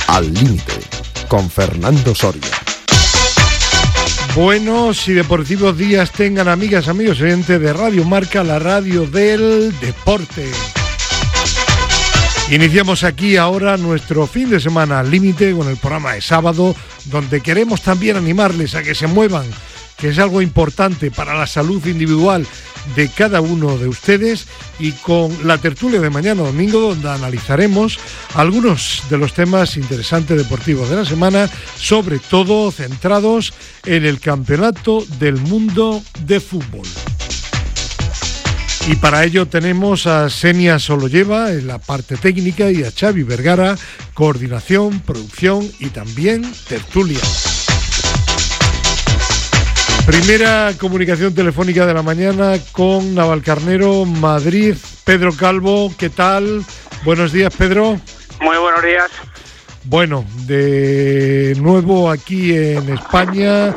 Al Límite, con Fernando Soria. Buenos y deportivos días tengan, amigas, amigos oyentes de Radio Marca, la radio del deporte. Iniciamos aquí ahora nuestro fin de semana al límite con el programa de sábado, donde queremos también animarles a que se muevan, que es algo importante para la salud individual de cada uno de ustedes, y con la tertulia de mañana domingo, donde analizaremos algunos de los temas interesantes deportivos de la semana, sobre todo centrados en el Campeonato del Mundo de Fútbol. Y para ello tenemos a Xenia Sololleva en la parte técnica y a Xavi Vergara, coordinación, producción y también tertulia. Primera comunicación telefónica de la mañana con Navalcarnero, Madrid. Pedro Calvo, ¿qué tal? Buenos días, Pedro. Muy buenos días. Bueno, de nuevo aquí en España.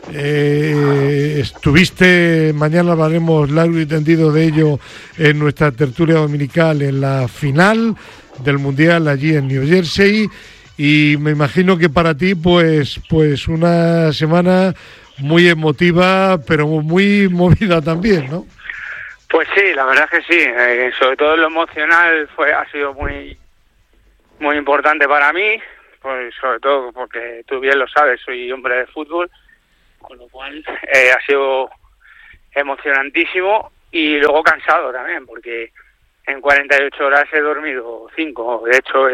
Estuviste, mañana hablaremos largo y tendido de ello en nuestra tertulia dominical, en la final del Mundial allí en New Jersey, y me imagino que para ti pues una semana muy emotiva, pero muy movida también, ¿no? Pues sí, la verdad es que sí, sobre todo lo emocional ha sido muy importante para mí, pues sobre todo porque tú bien lo sabes, soy hombre de fútbol, con lo cual ha sido emocionantísimo y luego cansado también, porque en 48 horas he dormido 5, de hecho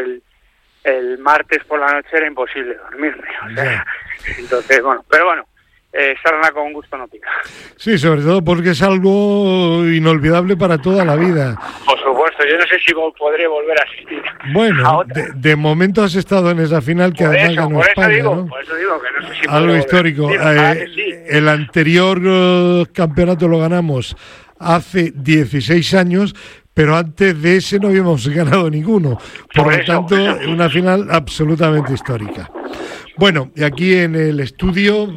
el martes por la noche era imposible dormirme, o sea, entonces pero bueno, sarna con gusto no pica. Sí, sobre todo porque es algo inolvidable para toda la vida. Por supuesto, yo no sé si podré volver a asistir. Bueno, de momento has estado en esa final que además ganó España, ¿no? Por eso digo que no sé si algo histórico. Sí. El anterior campeonato lo ganamos hace 16 años, pero antes de ese no habíamos ganado ninguno. Por lo tanto, una final absolutamente histórica. Bueno, y aquí en el estudio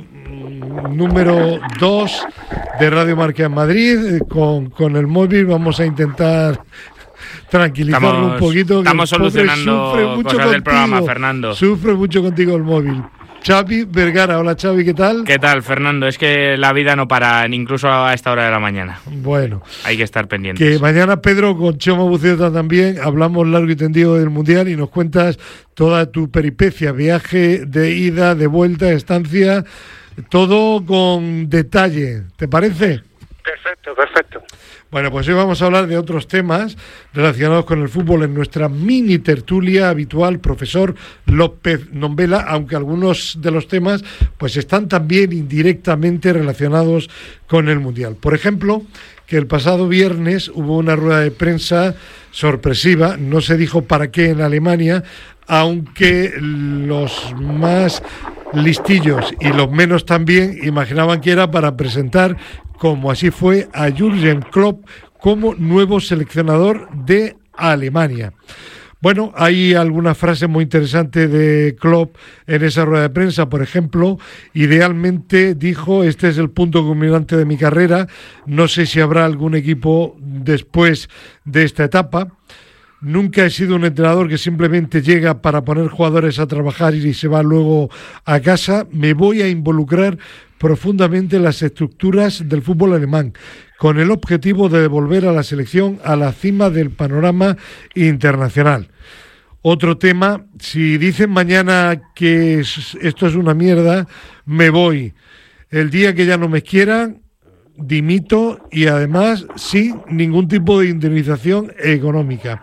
número 2 de Radio Marca en Madrid, con el móvil vamos a intentar tranquilizarlo un poquito. Estamos solucionando cosas del programa, Fernando. Sufre mucho contigo el móvil. Xavi Vergara, hola Xavi, ¿qué tal? ¿Qué tal, Fernando? Es que la vida no para, incluso a esta hora de la mañana. Bueno. Hay que estar pendientes. Que mañana, Pedro, con Chema Buceta también, hablamos largo y tendido del Mundial y nos cuentas toda tu peripecia, viaje de ida, de vuelta, estancia, todo con detalle, ¿te parece? Perfecto. Bueno, pues hoy vamos a hablar de otros temas relacionados con el fútbol en nuestra mini tertulia habitual, profesor López Nombela, aunque algunos de los temas pues están también indirectamente relacionados con el Mundial. Por ejemplo, que el pasado viernes hubo una rueda de prensa sorpresiva, no se dijo para qué en Alemania, aunque los más listillos y los menos también imaginaban que era para presentar, como así fue, a Jürgen Klopp como nuevo seleccionador de Alemania. Bueno, hay algunas frases muy interesantes de Klopp en esa rueda de prensa. Por ejemplo, idealmente dijo: este es el punto culminante de mi carrera, no sé si habrá algún equipo después de esta etapa. Nunca he sido un entrenador que simplemente llega para poner jugadores a trabajar y se va luego a casa. Me voy a involucrar profundamente en las estructuras del fútbol alemán, con el objetivo de devolver a la selección a la cima del panorama internacional. Otro tema: si dicen mañana que esto es una mierda, me voy. El día que ya no me quieran, dimito, y además sin ningún tipo de indemnización económica.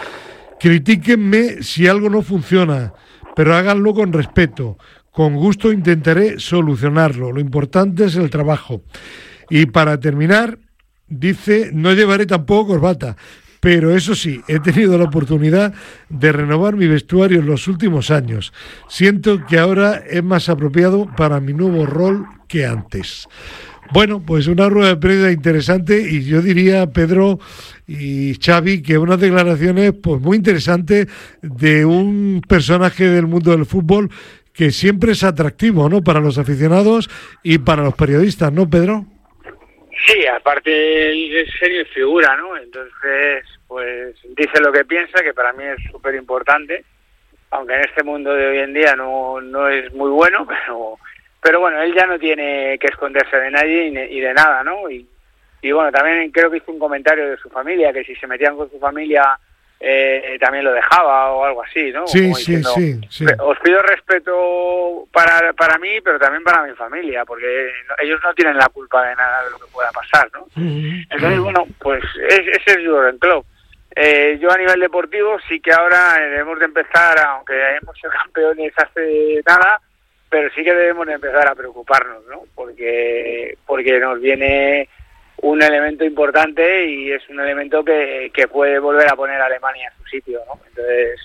Critíquenme si algo no funciona, pero háganlo con respeto. Con gusto intentaré solucionarlo. Lo importante es el trabajo. Y para terminar, dice: no llevaré tampoco corbata, pero eso sí, he tenido la oportunidad de renovar mi vestuario en los últimos años. Siento que ahora es más apropiado para mi nuevo rol que antes. Bueno, pues una rueda de prensa interesante, y yo diría, Pedro y Xavi, que unas declaraciones pues muy interesantes de un personaje del mundo del fútbol que siempre es atractivo, ¿no?, para los aficionados y para los periodistas, ¿no, Pedro? Sí, aparte es serio y figura, ¿no? Entonces, pues dice lo que piensa, que para mí es súper importante aunque en este mundo de hoy en día no es muy bueno, pero bueno, él ya no tiene que esconderse de nadie y de nada, ¿no? Y bueno, también creo que hizo un comentario de su familia, que si se metían con su familia también lo dejaba o algo así, ¿no? Sí, como sí, diciendo, sí. Os pido respeto para mí, pero también para mi familia, porque ellos no tienen la culpa de nada de lo que pueda pasar, ¿no? Entonces, bueno, pues ese es Jürgen Klopp. Yo a nivel deportivo sí que ahora debemos de empezar, aunque hemos sido campeones hace nada, pero sí que debemos de empezar a preocuparnos, ¿no? Porque nos viene un elemento importante y es un elemento que puede volver a poner a Alemania en su sitio, ¿no? Entonces,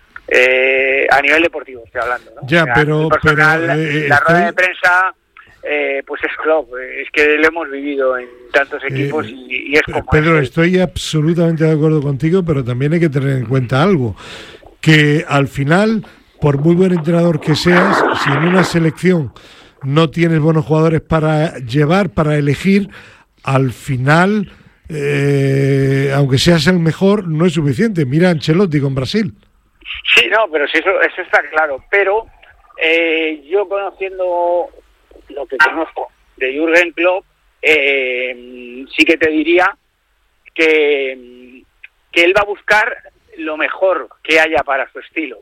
a nivel deportivo estoy hablando, ¿no? Ya, pero la rueda de prensa, pues es Klopp, es que lo hemos vivido en tantos equipos y es como... Pedro, estoy absolutamente de acuerdo contigo, pero también hay que tener en cuenta algo, que al final, por muy buen entrenador que seas, si en una selección no tienes buenos jugadores para llevar, para elegir, al final, aunque seas el mejor, no es suficiente. Mira a Ancelotti con Brasil. Sí, no, pero sí, eso está claro. Pero yo conociendo lo que conozco de Jürgen Klopp, sí que te diría que él va a buscar lo mejor que haya para su estilo.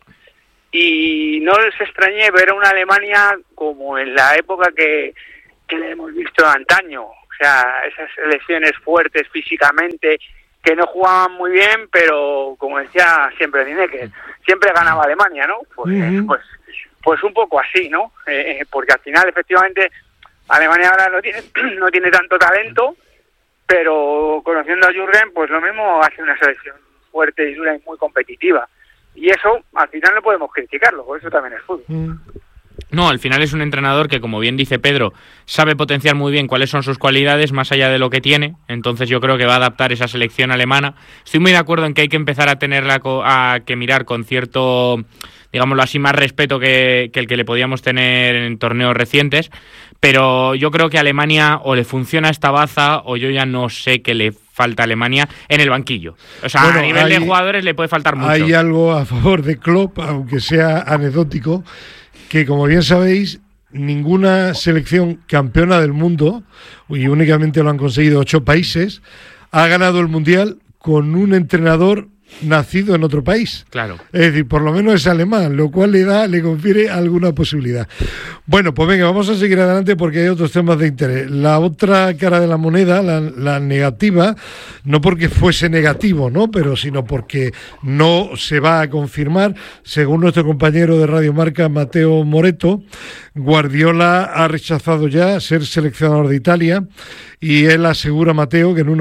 Y no les extrañé ver a una Alemania como en la época que le hemos visto antaño. O sea, esas selecciones fuertes físicamente, que no jugaban muy bien, pero como decía siempre Lineker, siempre ganaba Alemania, ¿no? Pues un poco así, ¿no? Porque al final, efectivamente, Alemania ahora no tiene tanto talento, pero conociendo a Jürgen, pues lo mismo hace una selección fuerte y dura y muy competitiva. Y eso, al final no podemos criticarlo, por eso también es fútbol. No, al final es un entrenador que, como bien dice Pedro, sabe potenciar muy bien cuáles son sus cualidades más allá de lo que tiene. Entonces yo creo que va a adaptar esa selección alemana. Estoy muy de acuerdo en que hay que empezar a tenerla a que mirar con cierto, digámoslo así, más respeto que el que le podíamos tener en torneos recientes. Pero yo creo que a Alemania o le funciona esta baza o yo ya no sé qué le falta a Alemania en el banquillo. O sea, bueno, a nivel de jugadores le puede faltar mucho. Hay algo a favor de Klopp, aunque sea anecdótico, que como bien sabéis, ninguna selección campeona del mundo, y únicamente lo han conseguido 8 países, ha ganado el Mundial con un entrenador nacido en otro país. Claro. Es decir, por lo menos es alemán, lo cual le confiere alguna posibilidad. Bueno, pues venga, vamos a seguir adelante porque hay otros temas de interés. La otra cara de la moneda, la negativa, no porque fuese negativo, ¿no? Pero sino porque no se va a confirmar, según nuestro compañero de Radio Marca, Mateo Moreto, Guardiola ha rechazado ya ser seleccionador de Italia y él asegura, Mateo, que en un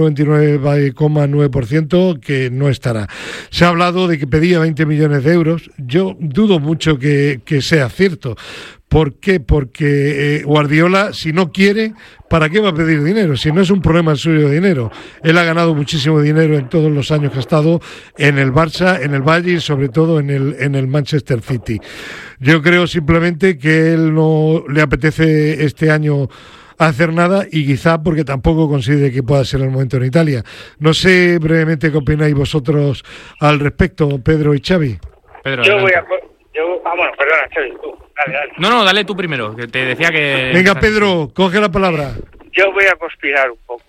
99,9% que no estará. Se ha hablado de que pedía 20 millones de euros. Yo dudo mucho que sea cierto. ¿Por qué? Porque Guardiola, si no quiere, ¿para qué va a pedir dinero? Si no es un problema el suyo de dinero. Él ha ganado muchísimo dinero en todos los años que ha estado en el Barça, en el Bayern y sobre todo en el Manchester City. Yo creo simplemente que él no le apetece este año hacer nada y quizá porque tampoco considere que pueda ser el momento en Italia. No sé brevemente qué opináis vosotros al respecto, Pedro y Xavi. Pedro, perdona, Xavi, tú. Dale. No, dale tú primero, que te decía que... Venga, Pedro, coge la palabra. Yo voy a conspirar un poco.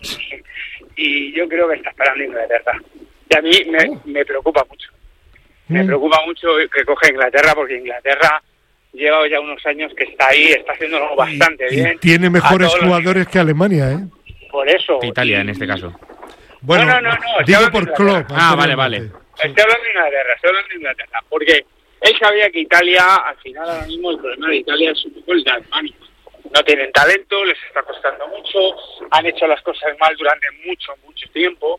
Y yo creo que está esperando Inglaterra. Y a mí me preocupa mucho. Me preocupa mucho que coge Inglaterra, porque Inglaterra lleva ya unos años que está ahí, está haciéndolo bastante bien. Tiene mejores jugadores que Alemania, ¿eh? Por eso. Que Italia, en este caso. Bueno, no. Digo por Klopp. Vale. Estoy hablando de Inglaterra, porque él sabía que Italia, al final ahora mismo el problema de Italia es un poco el de Alemania. No tienen talento, les está costando mucho, han hecho las cosas mal durante mucho tiempo,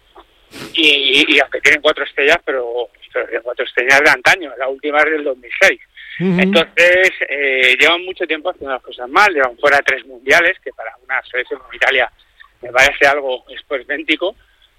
y aunque tienen 4 estrellas, pero tienen 4 estrellas de antaño, la última es del 2006. Entonces, llevan mucho tiempo haciendo las cosas mal, llevan fuera 3 mundiales, que para una selección como Italia me parece algo esperpéntico,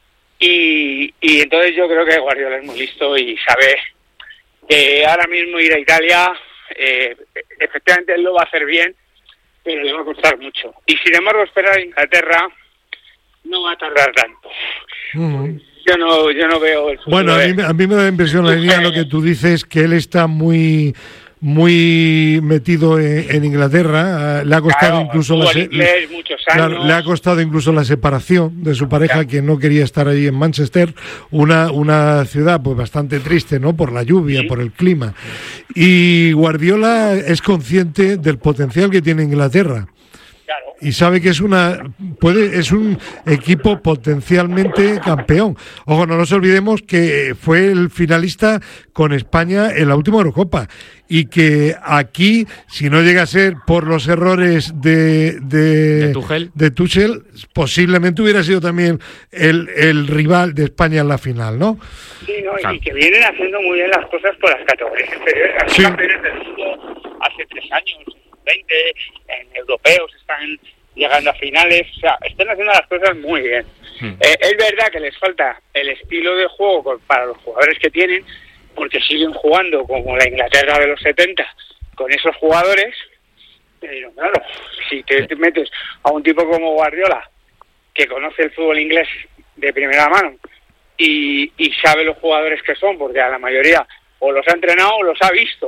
y entonces yo creo que Guardiola es muy listo y sabe que ahora mismo ir a Italia, efectivamente él lo va a hacer bien, pero le va a costar mucho. Y sin embargo, esperar a Inglaterra no va a tardar tanto. yo no veo el futuro. Bueno, a mí me da la impresión, la línea, lo que tú dices, que él está muy metido en Inglaterra. Le ha costado incluso muchos años. Le ha costado incluso la separación de su pareja, que no quería estar allí en Manchester, una ciudad pues bastante triste, ¿no? Por la lluvia, por el clima. Y Guardiola es consciente del potencial que tiene Inglaterra. Claro. Y sabe que es un equipo potencialmente campeón. Ojo, no nos olvidemos que fue el finalista con España en la última Eurocopa y que aquí, si no llega a ser por los errores de Tuchel, posiblemente hubiera sido también el rival de España en la final, ¿no? Sí, ¿no? Claro. Y que vienen haciendo muy bien las cosas por las categorías inferiores. Los campeones del mundo hace 3 años. 20 en europeos están llegando a finales, o sea, están haciendo las cosas muy bien. Es verdad que les falta el estilo de juego para los jugadores que tienen, porque siguen jugando como la Inglaterra de los 70 con esos jugadores, pero claro, si te metes a un tipo como Guardiola, que conoce el fútbol inglés de primera mano y sabe los jugadores que son, porque a la mayoría o los ha entrenado o los ha visto.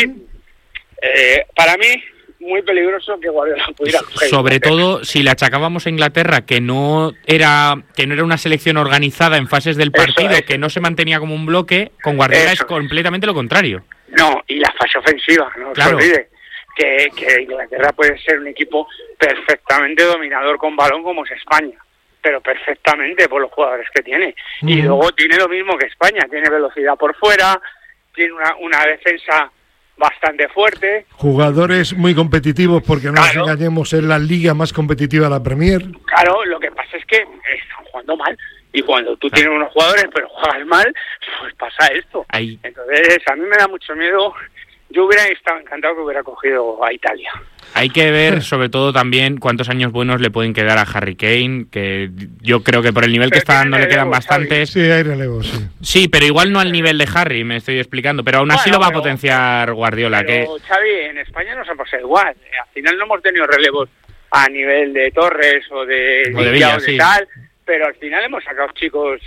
Para mí muy peligroso que Guardiola pudiera coger. Sobre todo si le achacábamos a Inglaterra que no era una selección organizada en fases del partido, que no se mantenía como un bloque, con Guardiola es completamente lo contrario. No, y la fase ofensiva, no se olvide que Inglaterra puede ser un equipo perfectamente dominador con balón como es España, pero perfectamente por los jugadores que tiene. Y luego tiene lo mismo que España, tiene velocidad por fuera, tiene una defensa bastante fuerte. Jugadores muy competitivos, porque no nos engañemos, es la liga más competitiva de la Premier. Claro, lo que pasa es que están jugando mal. Y cuando tú tienes unos jugadores pero juegas mal, pues pasa esto. Entonces, a mí me da mucho miedo. Yo hubiera estado encantado que hubiera cogido a Italia. Hay que ver, sobre todo, también cuántos años buenos le pueden quedar a Harry Kane, que yo creo que por el nivel que está dando le quedan bastantes. Sí, hay relevo, sí. Sí, pero igual no al nivel de Harry, me estoy explicando, pero aún así lo va a potenciar Guardiola. Pero, Xavi, en España nos ha pasado igual. Al final no hemos tenido relevos a nivel de Torres o de Villa, sí. Tal, pero al final hemos sacado chicos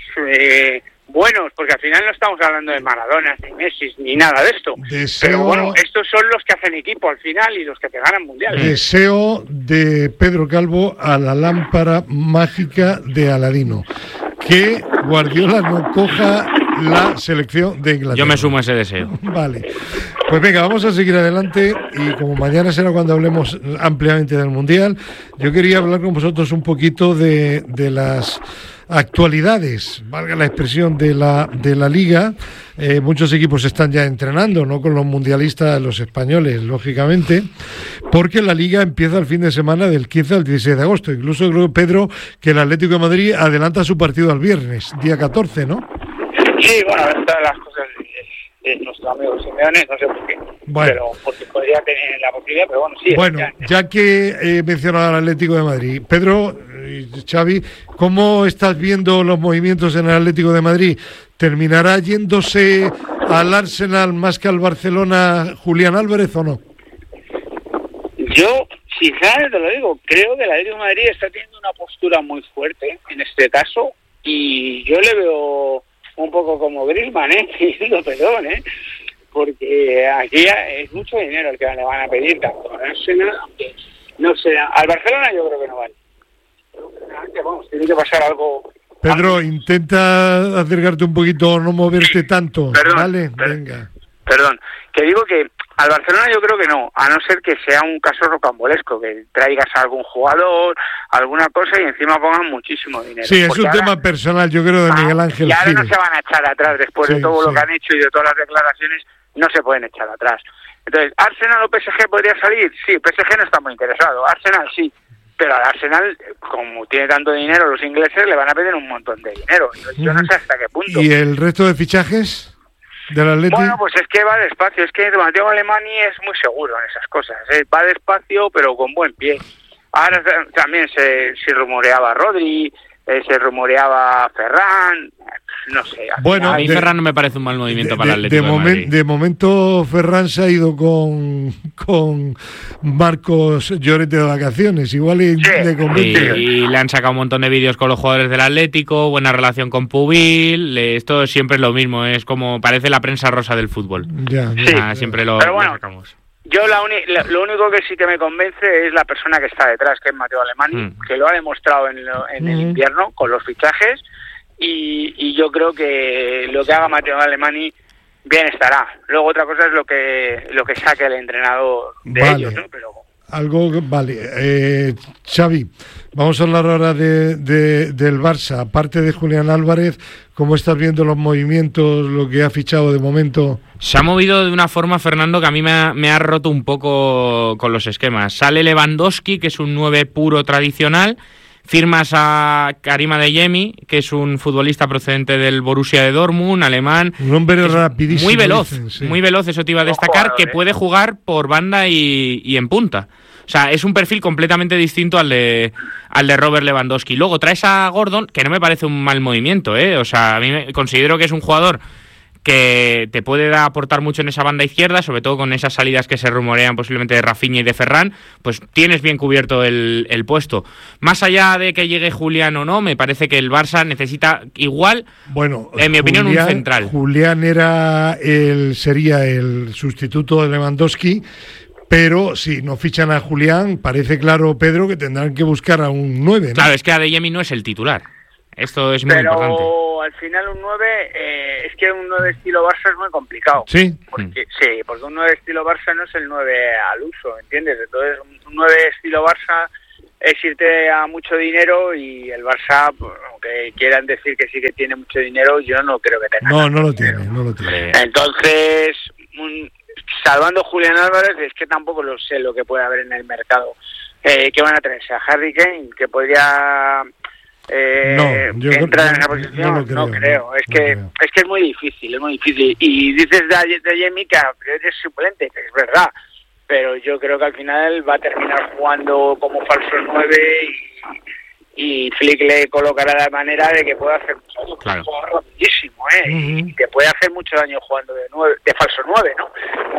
buenos, porque al final no estamos hablando de Maradona, ni Messi, ni nada de esto. Pero bueno, estos son los que hacen equipo al final y los que te ganan mundiales. Deseo de Pedro Calvo a la lámpara mágica de Aladino. Que Guardiola no coja la selección de Inglaterra. Yo me sumo a ese deseo. Vale. Pues venga, vamos a seguir adelante y como mañana será cuando hablemos ampliamente del Mundial, yo quería hablar con vosotros un poquito de las actualidades, valga la expresión, de la Liga. Muchos equipos están ya entrenando, no con los mundialistas, los españoles, lógicamente, porque la Liga empieza el fin de semana del 15 al 16 de agosto. Incluso creo, Pedro, que el Atlético de Madrid adelanta su partido al viernes, día 14, ¿no? Sí, bueno, esta de las cosas de nuestro amigo Simeone, no sé por qué, pero porque podría tener la posibilidad, pero bueno, sí. Bueno, ya que he mencionado al Atlético de Madrid, Pedro y Xavi, ¿cómo estás viendo los movimientos en el Atlético de Madrid? ¿Terminará yéndose al Arsenal más que al Barcelona Julián Álvarez o no? Yo, sinceramente te lo digo, creo que el Atlético de Madrid está teniendo una postura muy fuerte en este caso y yo le veo un poco como Griezmann, pidiendo perdón, porque aquí es mucho dinero el que le van a pedir, tanto al Arsenal, aunque no sea, al Barcelona yo creo que no vale. Pero vamos, tiene que pasar algo. Pedro, intenta acercarte un poquito, no moverte tanto. Perdón, ¿vale? Venga. Perdón, que digo que al Barcelona yo creo que no, a no ser que sea un caso rocambolesco, que traigas a algún jugador, alguna cosa y encima pongan muchísimo dinero. Sí, es un tema personal, yo creo, de Miguel Ángel Y ahora Gil. no se van a echar atrás, después de todo lo que han hecho y de todas las declaraciones, no se pueden echar atrás. Entonces, ¿Arsenal o PSG podría salir? Sí, PSG no está muy interesado, Arsenal sí. Pero al Arsenal, como tiene tanto dinero, los ingleses le van a pedir un montón de dinero. Yo no sé hasta qué punto. ¿Y el resto de fichajes del Atleti? Bueno, pues es que va despacio. Es que Mateo Alemany es muy seguro en esas cosas. Va despacio, pero con buen pie. Ahora también se rumoreaba Rodri, se rumoreaba Ferran. no sé. Bueno, a mí Ferran no me parece un mal movimiento para el Atlético de Madrid. De momento Ferran se ha ido con Marcos Llorente de vacaciones, igual le convence. Y le han sacado un montón de vídeos con los jugadores del Atlético, buena relación con Pubil, esto siempre es lo mismo, es como parece la prensa rosa del fútbol. Siempre lo sacamos. Yo lo único que sí que me convence es la persona que está detrás, que es Matteo Alemany, que lo ha demostrado en el invierno con los fichajes, y yo creo que lo que haga Matteo Alemany bien estará. Luego otra cosa es lo que saque el entrenador de ellos, ¿no? Pero Xavi, vamos a hablar ahora del Barça. Aparte de Julián Álvarez, ¿cómo estás viendo los movimientos, lo que ha fichado de momento? Se ha movido de una forma, Fernando, que a mí me ha roto un poco con los esquemas. Sale Lewandowski, que es un 9 puro tradicional. Firmas a Karim Adeyemi, que es un futbolista procedente del Borussia de Dortmund, alemán. Un hombre rapidísimo. Muy veloz, dicen, sí. Muy veloz, eso te iba a destacar, que puede jugar por banda y en punta. O sea, es un perfil completamente distinto al de Robert Lewandowski. Luego traes a Gordon, que no me parece un mal movimiento, ¿eh? O sea, a mí considero que es un jugador que te puede aportar mucho en esa banda izquierda, sobre todo con esas salidas que se rumorean posiblemente de Rafinha y de Ferran, pues tienes bien cubierto el puesto. Más allá de que llegue Julián o no, me parece que el Barça necesita igual, en mi opinión, un central. Julián sería el sustituto de Lewandowski, pero si no fichan a Julián, parece claro, Pedro, que tendrán que buscar a un 9, ¿no? Claro, es que Adeyemi no es el titular. Esto es muy importante. Pero al final un 9, es que un 9 estilo Barça es muy complicado. ¿Sí? Porque un 9 estilo Barça no es el 9 al uso, ¿entiendes? Entonces un 9 estilo Barça es irte a mucho dinero, y el Barça, pues, aunque quieran decir que sí que tiene mucho dinero, yo no creo que tenga. No lo tiene. Entonces, salvando Julián Álvarez, es que tampoco lo sé lo que puede haber en el mercado. ¿Qué van a tener? ¿A Harry Kane, que podría entrar en esa posición? No creo. Es que es muy difícil, Y dices de Jamie que a priori es suplente, que es verdad, pero yo creo que al final va a terminar jugando como falso 9, y Flick le colocará de manera de que pueda hacer mucho daño. Claro. Rapidísimo, y te puede hacer mucho daño jugando de falso 9, ¿no?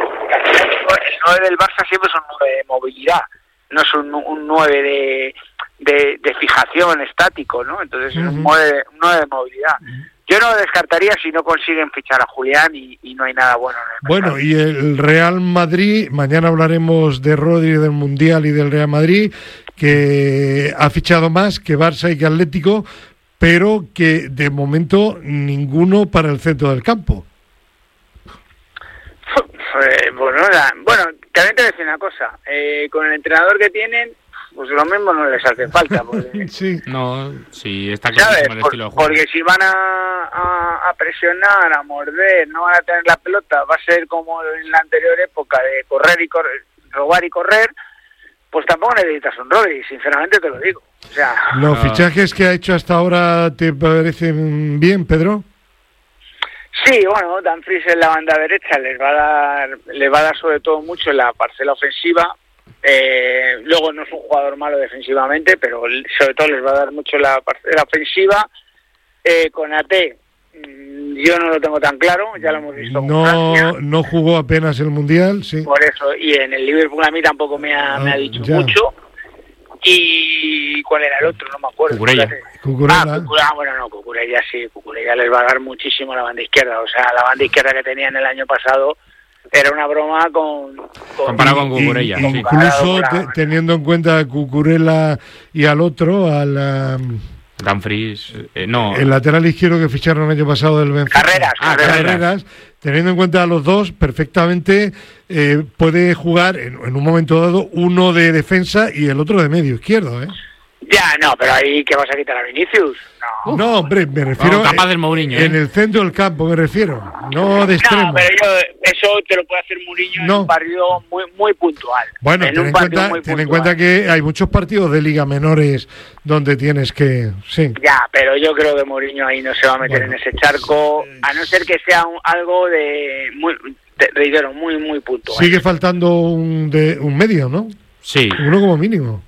El 9 del Barça siempre es un 9 de movilidad, no es un 9 de fijación estático, ¿no? Entonces es un 9 de movilidad. Yo no lo descartaría si no consiguen fichar a Julián, y no hay nada bueno en el mercado. Bueno, y el Real Madrid, mañana hablaremos de Rodri, del Mundial y del Real Madrid, que ha fichado más que Barça y que Atlético, pero que de momento ninguno para el centro del campo. Bueno, también te voy a decir una cosa, con el entrenador que tienen, pues lo mismo no les hace falta. Porque, sí, está clarísimo el estilo de juego. Porque si van a presionar, a morder, no van a tener la pelota, va a ser como en la anterior época de robar y correr, pues tampoco necesitas un Rodri, sinceramente te lo digo. O sea, ¿los fichajes que ha hecho hasta ahora te parecen bien, Pedro? Sí, bueno, Dumfries en la banda derecha les va a dar sobre todo mucho en la parcela ofensiva. Luego no es un jugador malo defensivamente, pero sobre todo les va a dar mucho en la parcela ofensiva. Con AT, yo no lo tengo tan claro, ya lo hemos visto. No jugó apenas el Mundial, sí. Por eso, y en el Liverpool a mí tampoco me ha dicho mucho. ¿Y cuál era el otro? No me acuerdo. Cucurella. Cucurella sí. Cucurella les va a dar muchísimo a la banda izquierda. O sea, la banda izquierda que tenían el año pasado era una broma comparado con Cucurella. Incluso teniendo en cuenta a Cucurella y al otro, Dumfries, no. El lateral izquierdo que ficharon el año pasado del Benfica. Carreras. Teniendo en cuenta a los dos, perfectamente puede jugar en un momento dado uno de defensa y el otro de medio izquierdo, ¿eh? Ya, no, pero ahí ¿qué vas a quitar a Vinicius? No, hombre, me refiero capaz del Mourinho, en el centro del campo, me refiero, no de extremo. No, pero eso te lo puede hacer Mourinho en un partido muy, muy puntual. Bueno, ten en cuenta que hay muchos partidos de liga menores donde tienes que... Sí. Ya, pero yo creo que Mourinho ahí no se va a meter en ese charco, a no ser que sea algo de... muy, muy puntual. Sigue faltando un medio, ¿no? Sí. Uno como mínimo.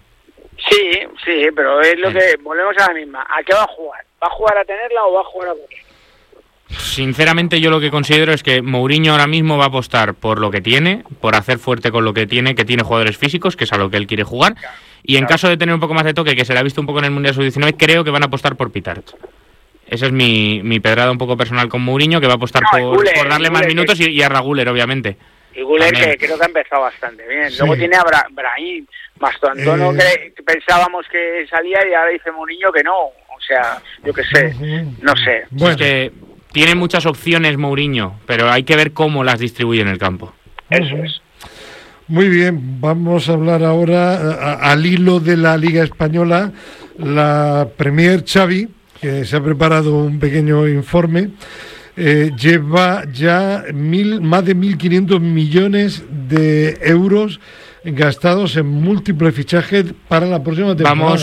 Sí, pero es lo que volvemos a la misma. ¿A qué va a jugar? ¿Va a jugar a tenerla o va a jugar a correr? Sinceramente, yo lo que considero es que Mourinho ahora mismo va a apostar por lo que tiene, por hacer fuerte con lo que tiene jugadores físicos, que es a lo que él quiere jugar, y en caso de tener un poco más de toque, que se le ha visto un poco en el Mundial Sub-19, creo que van a apostar por Pitart. Esa es mi pedrada un poco personal con Mourinho, que va a apostar por darle más minutos, y a Raguler, obviamente. Y Guller, que creo que ha empezado bastante bien. Sí. Luego tiene a Brahim, Mastantuono, que pensábamos que salía y ahora dice Mourinho que no. O sea, yo qué sé, no sé. Bueno. Es que tiene muchas opciones Mourinho, pero hay que ver cómo las distribuye en el campo. Eso es. Muy bien, vamos a hablar ahora al hilo de la Liga Española. La Premier Xavi, que se ha preparado un pequeño informe, lleva ya más de 1.500 millones de euros gastados en múltiples fichajes para la próxima temporada.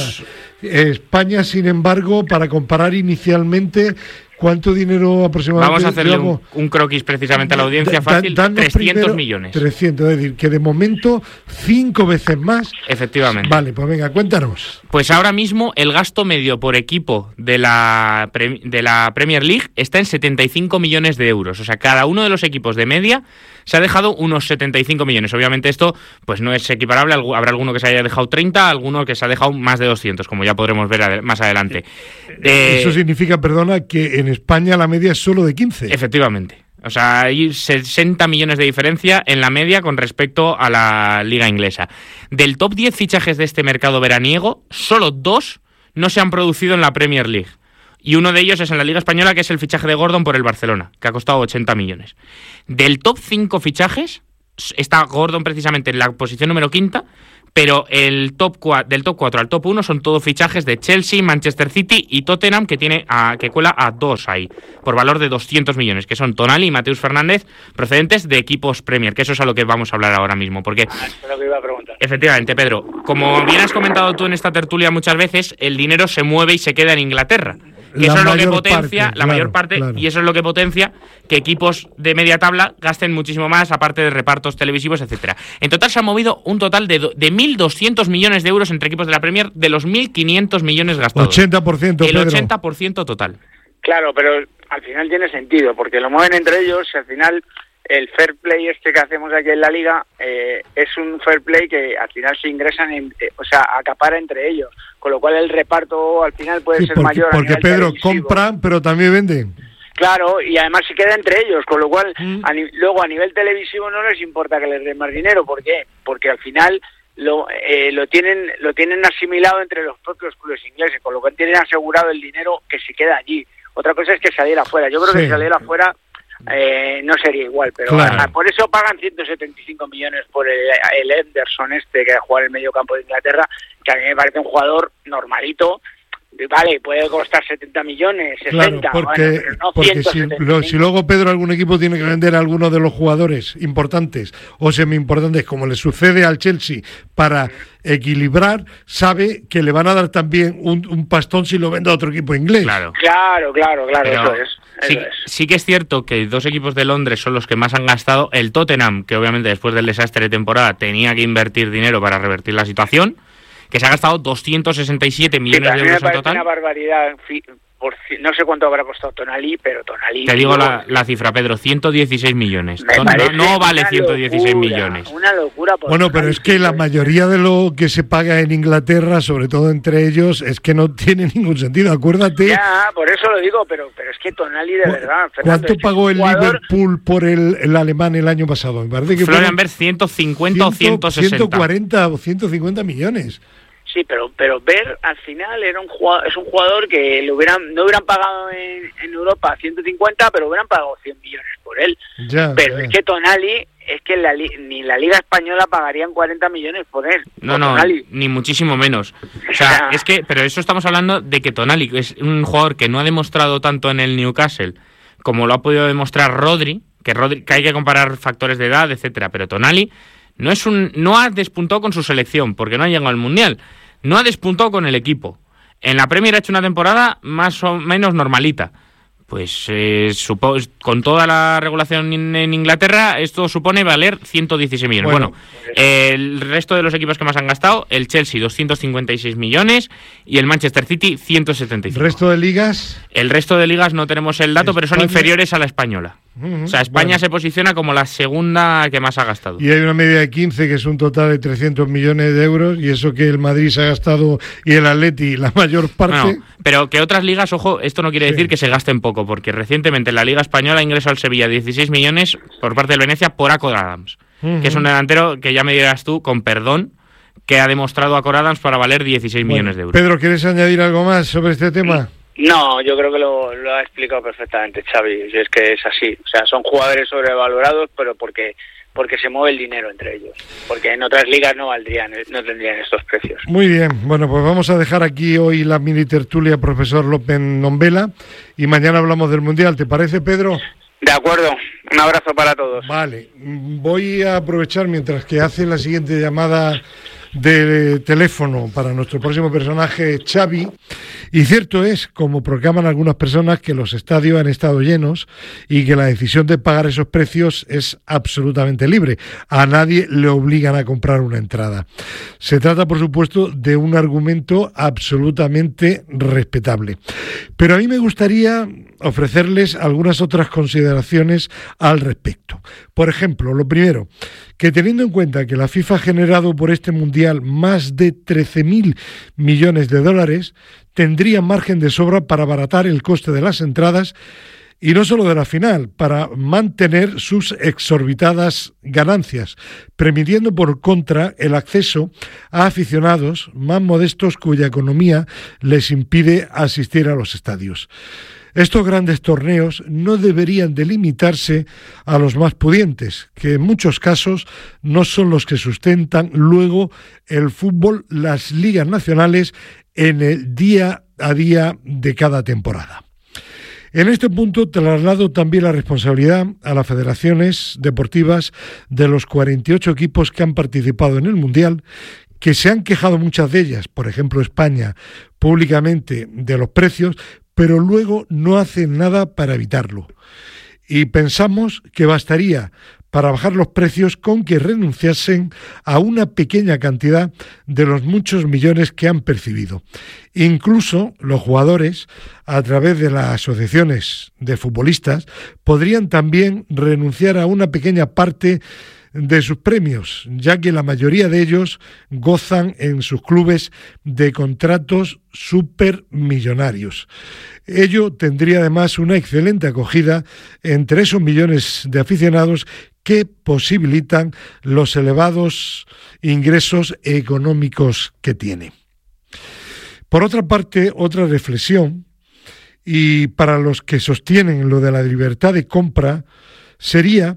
España, sin embargo, para comparar inicialmente, ¿cuánto dinero aproximadamente? Vamos a hacerle un croquis precisamente a la audiencia fácil, 300 millones. 300, es decir, que de momento 5 veces más. Efectivamente. Vale, pues venga, cuéntanos. Pues ahora mismo el gasto medio por equipo de la Premier League está en 75 millones de euros. O sea, cada uno de los equipos de media se ha dejado unos 75 millones. Obviamente esto pues no es equiparable. Habrá alguno que se haya dejado 30, alguno que se ha dejado más de 200, como ya podremos ver más adelante. Eso significa, perdona, que en España la media es solo de 15. Efectivamente. O sea, hay 60 millones de diferencia en la media con respecto a la liga inglesa. Del top 10 fichajes de este mercado veraniego, solo 2 no se han producido en la Premier League. Y uno de ellos es en la Liga Española, que es el fichaje de Gordon por el Barcelona, que ha costado 80 millones. Del top 5 fichajes está Gordon precisamente en la posición número 5, pero del top 4 al top 1 son todos fichajes de Chelsea, Manchester City y Tottenham, que cuela a 2 ahí, por valor de 200 millones, que son Tonali y Mateus Fernández, procedentes de equipos Premier, que eso es a lo que vamos a hablar ahora mismo. Porque, es lo que iba a preguntar. Efectivamente, Pedro, como bien has comentado tú en esta tertulia muchas veces, el dinero se mueve y se queda en Inglaterra. Que eso es lo que potencia, la mayor parte, y eso es lo que potencia que equipos de media tabla gasten muchísimo más, aparte de repartos televisivos, etcétera. En total se ha movido un total de 1.200 millones de euros entre equipos de la Premier, de los 1.500 millones gastados. 80%, el Pedro. 80% total. Claro, pero al final tiene sentido, porque lo mueven entre ellos y al final el fair play que hacemos aquí en la Liga es un fair play que al final se ingresan, acapara entre ellos, con lo cual el reparto al final puede ser mayor. Porque Pedro, compran, pero también venden. Claro, y además se queda entre ellos, con lo cual luego a nivel televisivo no les importa que les den más dinero. ¿Por qué? Porque al final lo tienen asimilado entre los propios clubes ingleses, con lo cual tienen asegurado el dinero que se queda allí. Otra cosa es que saliera afuera. Yo creo que si saliera afuera no sería igual, pero por eso pagan 175 millones por el Henderson que juega en el medio campo de Inglaterra, que a mí me parece un jugador normalito. Vale, puede costar 70 millones, 60, claro, porque si luego, Pedro, algún equipo tiene que vender a alguno de los jugadores importantes o semi-importantes, como le sucede al Chelsea, para equilibrar, sabe que le van a dar también un pastón si lo vende a otro equipo inglés. Claro, pero eso es. Sí que es cierto que 2 equipos de Londres son los que más han gastado. El Tottenham, que obviamente después del desastre de temporada tenía que invertir dinero para revertir la situación, que se ha gastado 267 millones de euros en total. Una barbaridad. No sé cuánto habrá costado Tonali, pero Tonali... Te digo la cifra, Pedro, 116 millones. No vale 116 millones. Una locura. Bueno, pero es que la mayoría de lo que se paga en Inglaterra, sobre todo entre ellos, es que no tiene ningún sentido. Acuérdate... Ya, por eso lo digo, pero es que Tonali de verdad... Fernando, ¿cuánto pagó el Liverpool por el alemán el año pasado? Me parece que Florian Wirtz 150 o 160. 140 o 150 millones. Sí, pero Ver al final es un jugador que no hubieran pagado en Europa 150, pero hubieran pagado 100 millones por él. Es que Tonali, es que ni la Liga Española pagarían 40 millones por él. No, ni muchísimo menos. O sea, pero eso estamos hablando de que Tonali es un jugador que no ha demostrado tanto en el Newcastle como lo ha podido demostrar Rodri, que hay que comparar factores de edad, etcétera, pero Tonali no ha despuntado con su selección porque no ha llegado al Mundial. No ha despuntado con el equipo. En la Premier ha hecho una temporada más o menos normalita, Pues con toda la regulación en Inglaterra, esto supone valer 116 millones. Bueno, el resto de los equipos que más han gastado, el Chelsea 256 millones y el Manchester City 175. ¿Resto de ligas? El resto de ligas no tenemos el dato, pero son inferiores a la española. O sea, España se posiciona como la segunda que más ha gastado. Y hay una media de 15, que es un total de 300 millones de euros, y eso que el Madrid se ha gastado y el Atleti la mayor parte. No, pero que otras ligas, ojo, esto no quiere decir que se gasten poco, porque recientemente la Liga Española ingresó al Sevilla 16 millones por parte del Venecia por Acor Adams, que es un delantero que ya me dirás tú, con perdón, que ha demostrado Acor Adams para valer 16 millones de euros. Pedro, ¿quieres añadir algo más sobre este tema? No, yo creo que lo ha explicado perfectamente Xavi, si es que es así. O sea, son jugadores sobrevalorados, pero porque se mueve el dinero entre ellos. Porque en otras ligas no tendrían estos precios. Muy bien, bueno, pues vamos a dejar aquí hoy la mini tertulia, profesor López Nombela, y mañana hablamos del Mundial. ¿Te parece, Pedro? De acuerdo, un abrazo para todos. Vale, voy a aprovechar mientras que hace la siguiente llamada de teléfono para nuestro próximo personaje, Xavi, y cierto es, como proclaman algunas personas, que los estadios han estado llenos y que la decisión de pagar esos precios es absolutamente libre. A nadie le obligan a comprar una entrada. Se trata, por supuesto, de un argumento absolutamente respetable. Pero a mí me gustaría ofrecerles algunas otras consideraciones al respecto. Por ejemplo, lo primero, que teniendo en cuenta que la FIFA ha generado por este Mundial más de 13.000 millones de dólares, tendría margen de sobra para abaratar el coste de las entradas y no solo de la final, para mantener sus exorbitadas ganancias, permitiendo por contra el acceso a aficionados más modestos cuya economía les impide asistir a los estadios. Estos grandes torneos no deberían de limitarse a los más pudientes, que en muchos casos no son los que sustentan luego el fútbol, las ligas nacionales en el día a día de cada temporada. En este punto traslado también la responsabilidad a las federaciones deportivas de los 48 equipos que han participado en el Mundial, que se han quejado muchas de ellas, por ejemplo España, públicamente de los precios, pero luego no hacen nada para evitarlo. Y pensamos que bastaría para bajar los precios con que renunciasen a una pequeña cantidad de los muchos millones que han percibido. Incluso los jugadores, a través de las asociaciones de futbolistas, podrían también renunciar a una pequeña parte de sus premios, ya que la mayoría de ellos gozan en sus clubes de contratos supermillonarios. Ello tendría además una excelente acogida entre esos millones de aficionados que posibilitan los elevados ingresos económicos que tiene. Por otra parte, otra reflexión, y para los que sostienen lo de la libertad de compra, sería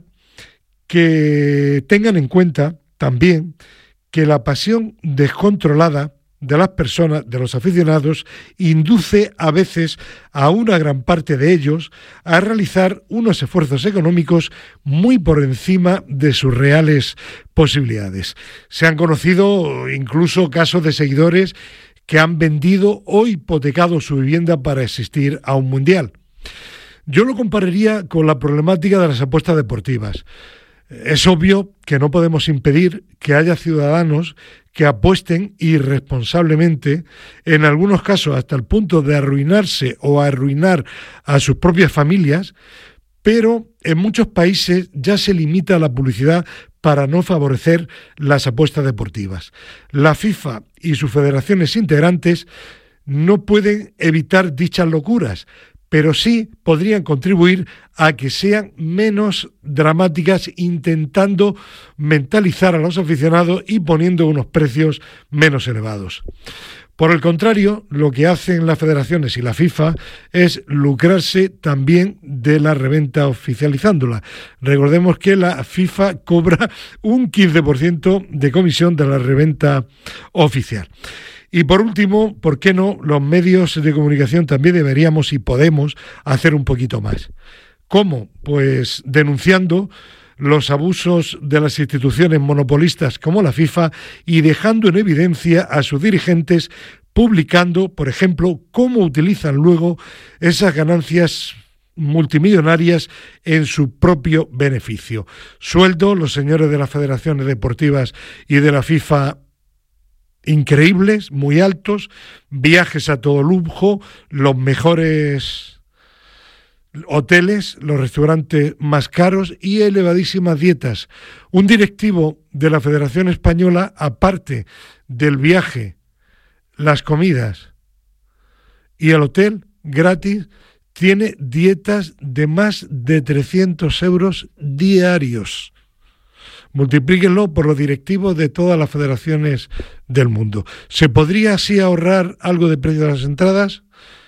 que tengan en cuenta también que la pasión descontrolada de las personas, de los aficionados, induce a veces a una gran parte de ellos a realizar unos esfuerzos económicos muy por encima de sus reales posibilidades. Se han conocido incluso casos de seguidores que han vendido o hipotecado su vivienda para asistir a un mundial. Yo lo compararía con la problemática de las apuestas deportivas. Es obvio que no podemos impedir que haya ciudadanos que apuesten irresponsablemente, en algunos casos hasta el punto de arruinarse o arruinar a sus propias familias, pero en muchos países ya se limita la publicidad para no favorecer las apuestas deportivas. La FIFA y sus federaciones integrantes no pueden evitar dichas locuras, pero sí podrían contribuir a que sean menos dramáticas, intentando mentalizar a los aficionados y poniendo unos precios menos elevados. Por el contrario, lo que hacen las federaciones y la FIFA es lucrarse también de la reventa oficializándola. Recordemos que la FIFA cobra un 15% de comisión de la reventa oficial. Y por último, ¿por qué no? Los medios de comunicación también deberíamos y podemos hacer un poquito más. ¿Cómo? Pues denunciando los abusos de las instituciones monopolistas como la FIFA y dejando en evidencia a sus dirigentes, publicando, por ejemplo, cómo utilizan luego esas ganancias multimillonarias en su propio beneficio. Sueldo, los señores de las federaciones deportivas y de la FIFA, increíbles, muy altos, viajes a todo lujo, los mejores hoteles, los restaurantes más caros y elevadísimas dietas. Un directivo de la Federación Española, aparte del viaje, las comidas y el hotel gratis, tiene dietas de más de 300 euros diarios. Multiplíquenlo por los directivos de todas las federaciones del mundo. ¿Se podría así ahorrar algo de precio de las entradas?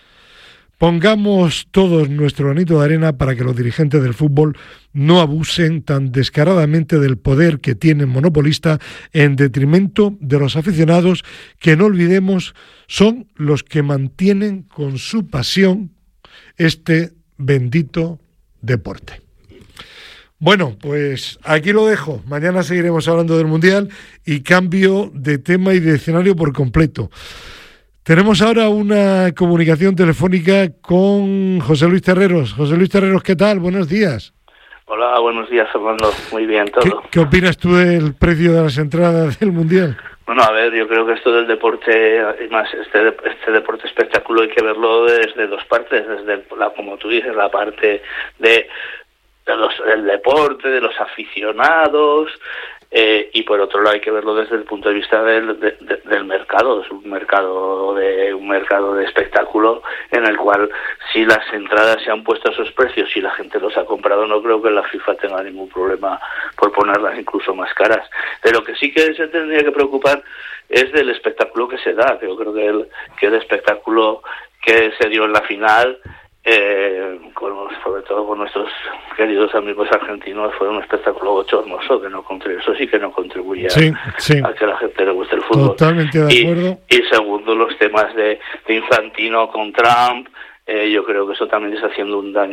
Pongamos todos nuestro granito de arena para que los dirigentes del fútbol no abusen tan descaradamente del poder que tienen monopolista en detrimento de los aficionados, que no olvidemos son los que mantienen con su pasión este bendito deporte. Bueno, pues aquí lo dejo. Mañana seguiremos hablando del Mundial y cambio de tema y de escenario por completo. Tenemos ahora una comunicación telefónica con José Luis Terreros. José Luis Terreros, ¿qué tal? Buenos días. Hola, buenos días, Fernando. Muy bien, todo. ¿Qué opinas tú del precio de las entradas del Mundial? Bueno, a ver, yo creo que esto del deporte, más este deporte espectáculo, hay que verlo desde dos partes, desde como tú dices, la parte del deporte, de los aficionados, y por otro lado hay que verlo desde el punto de vista del mercado. Es un mercado de espectáculo en el cual, si las entradas se han puesto a esos precios y la gente los ha comprado, no creo que la FIFA tenga ningún problema por ponerlas incluso más caras. Pero que sí que se tendría que preocupar es del espectáculo que se da. Yo creo que el espectáculo que se dio en la final, sobre todo con nuestros queridos amigos argentinos, fue un espectáculo bochornoso, eso sí que no contribuye a que a la gente le guste el fútbol. Totalmente de acuerdo. Y segundo, los temas de Infantino con Trump, yo creo que eso también está haciendo un daño